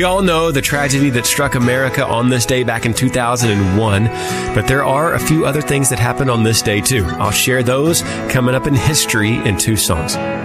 We all know the tragedy that struck America on this day back in 2001, but there are a few other things that happened on this day too. I'll share those coming up in history in two songs.